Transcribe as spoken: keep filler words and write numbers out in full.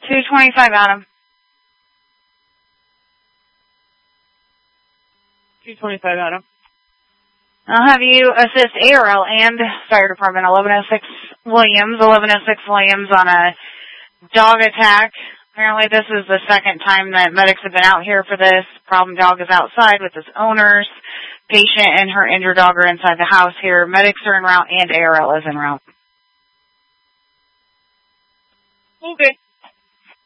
two twenty-five, Adam. two twenty-five, Adam. I'll have you assist A R L and Fire Department eleven oh six Williams, eleven oh six Williams on a dog attack. Apparently this is the second time that medics have been out here for this. Problem dog is outside with its owners. Patient and her injured dog are inside the house here. Medics are en route and A R L is en route. Okay.